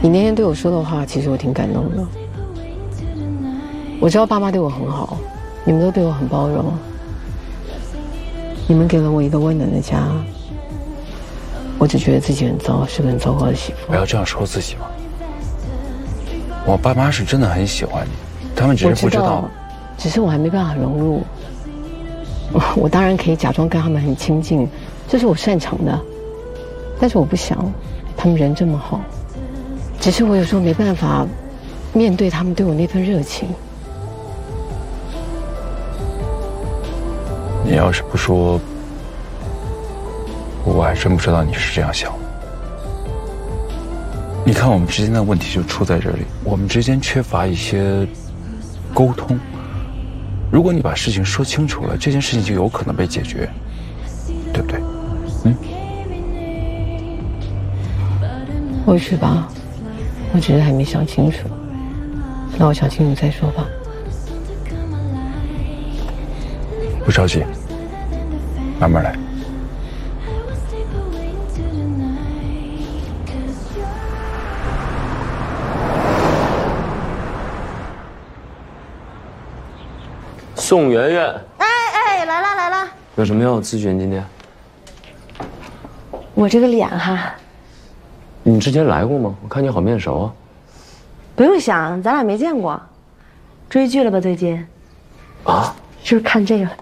你那天对我说的话，其实我挺感动的。我知道爸妈对我很好，你们都对我很包容，你们给了我一个温暖的家。我只觉得自己很糟，是个很糟糕的媳妇。 不要这样说自己嘛。我爸妈是真的很喜欢你，他们只是不知道， 只是我还没办法融入。我当然可以假装跟他们很亲近，这是我擅长的，但是我不想，他们人这么好，只是我有时候没办法面对他们对我那份热情。 你要是不说，我还真不知道你是这样想的。你看，我们之间的问题就出在这里，我们之间缺乏一些沟通。如果你把事情说清楚了，这件事情就有可能被解决，对不对？ 或许吧，我只是还没想清楚。那我想清楚再说吧。 不着急，慢慢来。 宋媛媛， 哎，来啦来啦！ 有什么要咨询？今天我这个脸哈， 你之前来过吗？我看你好面熟啊。 不用想，咱俩没见过。追剧了吧最近？ 啊？ 是不是看这个？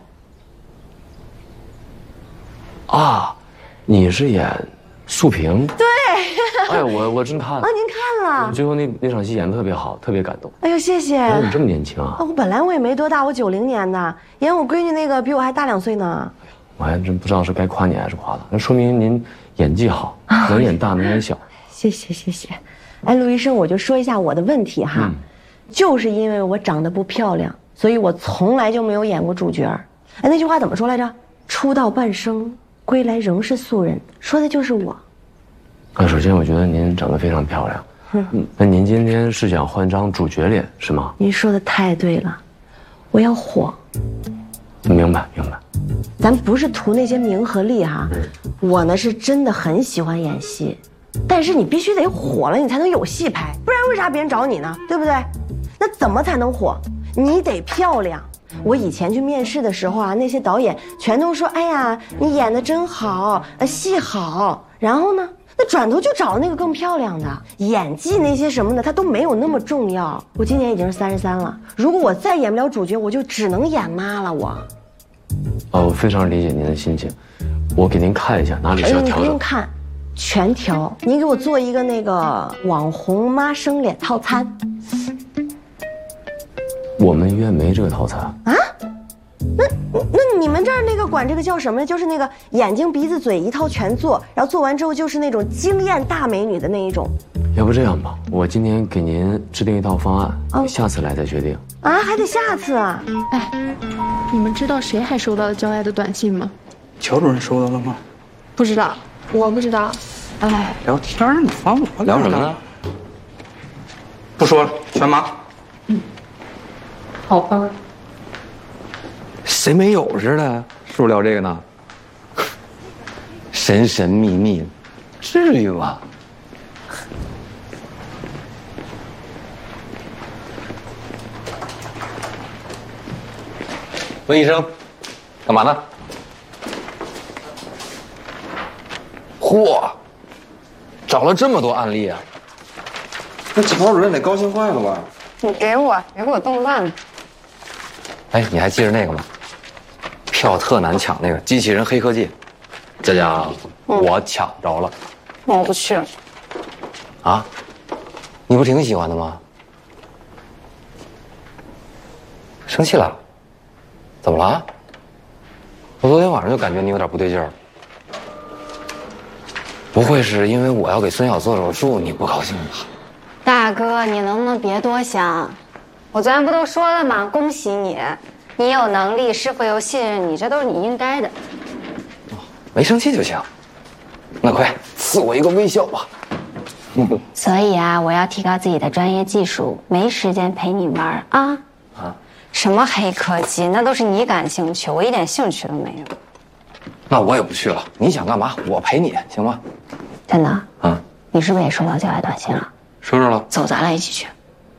啊，你是演素萍？ 对。 哎呀，我真看了。 啊，您看了？ 最后那场戏演得特别好，特别感动。 哎呦，谢谢。 哎，你这么年轻啊？ 我本来我也没多大，我90年的，演我闺女那个比我还大2岁呢。 我还真不知道是该夸你还是夸他，那说明您演技好，能演大能演小。 谢谢谢谢。哎，陆医生，我就说一下我的问题哈，就是因为我长得不漂亮，所以我从来就没有演过主角。哎，那句话怎么说来着？出道半生，归来仍是素人，说的就是我。 首先我觉得您长得非常漂亮。那您今天是想换张主角脸是吗？ 您说的太对了，我要火。 明白明白。 咱不是图那些名和利哈，我呢是真的很喜欢演戏，但是你必须得火了，你才能有戏拍，不然为啥别人找你呢？对不对？那怎么才能火？你得漂亮。我以前去面试的时候啊，那些导演全都说：“哎呀，你演得真好，戏好。”然后呢，那转头就找那个更漂亮的。演技那些什么的，它都没有那么重要。我今年已经是33了，如果我再演不了主角，我就只能演妈了。 我非常理解您的心情，我给您看一下哪里需要调整。 不用看，全调。您给我做一个那个网红妈生脸套餐。 我们医院没这个套餐啊？那你们这儿那个管这个叫什么呀？就是那个眼睛鼻子嘴一套全做，然后做完之后就是那种惊艳大美女的那一种。 要不这样吧，我今天给您制定一套方案，下次来再决定。 啊，还得下次啊！ 哎，你们知道谁还收到了焦爱的短信吗？ 乔主任收到了吗？ 不知道，我不知道。 哎，聊天你烦我聊什么呢？ 不说了，全麻。 好吧。 谁没有似的？是不是聊这个呢？神神秘秘，至于吗？温医生，干嘛呢？嚯，找了这么多案例啊！ 那乔主任得高兴坏了吧？ 你给我，别给我动乱了。 哎，你还记着那个吗？票特难抢那个机器人黑科技，佳佳，我抢着了。 我不去了。 啊？你不挺喜欢的吗？生气了？怎么了？我昨天晚上就感觉你有点不对劲儿。不会是因为我要给孙晓做手术你不高兴吧？ 大哥，你能不能别多想？我昨天不都说了吗？恭喜你，你有能力，师傅又信任你，这都是你应该的。 没生气就行。那快赐我一个微笑吧。 所以啊，我要提高自己的专业技术，没时间陪你玩啊。什么黑科技，那都是你感兴趣，我一点兴趣都没有。 那我也不去了，你想干嘛我陪你，行吗？ 真的？ 啊， 你是不是也收到焦爱短信了？ 收拾了。 走，咱俩一起去。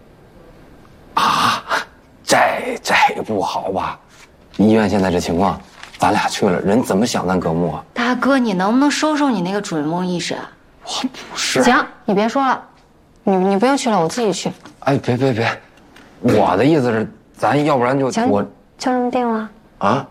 啊，这不好吧？医院现在这情况，咱俩去了，人怎么想咱葛木啊？ 大哥，你能不能收收你那个主人翁意识啊？ 我不是。 行，你别说了，你不用去了，我自己去。 哎，别，我的意思是，咱要不然就行， 我就这么定了啊。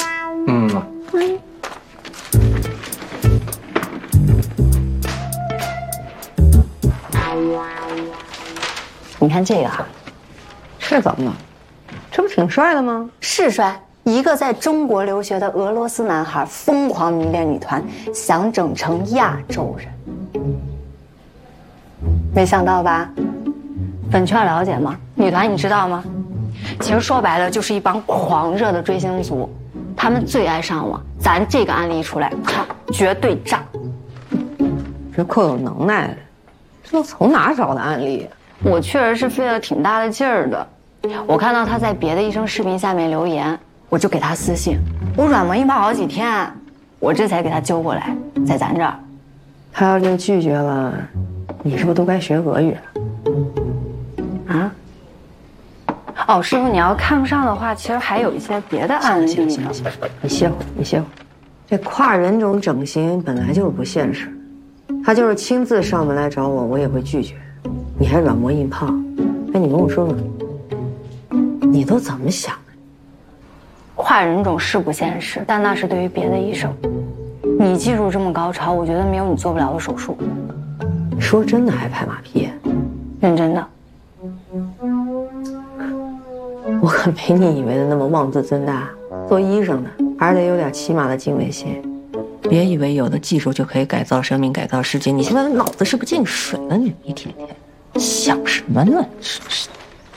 你看这个啊， 是怎么了？这不挺帅的吗？ 是帅。一个在中国留学的俄罗斯男孩，疯狂迷恋女团，想整成亚洲人。没想到吧？粉圈了解吗？女团你知道吗？其实说白了就是一帮狂热的追星族，他们最爱上网。咱这个案例一出来，靠，绝对炸！ 这够有能耐的，这从哪找的案例？ 我确实是费了挺大的劲儿的。我看到他在别的医生视频下面留言，我就给他私信，我软磨硬泡好几天，我这才给他揪过来，在咱这儿。 他要是拒绝了，你是不是都该学俄语了？ 啊？哦，师傅，你要看不上的话，其实还有一些别的案例。 行，你歇会儿。这跨人种整形本来就是不现实，他就是亲自上门来找我，我也会拒绝。你还软磨硬泡？哎，你跟我说说，你都怎么想的？ 跨人种是不现实，但那是对于别的医生。你技术这么高超，我觉得没有你做不了的手术。 说真的还拍马屁？ 认真的。 我可没你以为的那么妄自尊大。做医生的还是得有点起码的敬畏心。别以为有的技术就可以改造生命、改造世界。你现在脑子是不是进水了？你一天天想什么呢？是不是？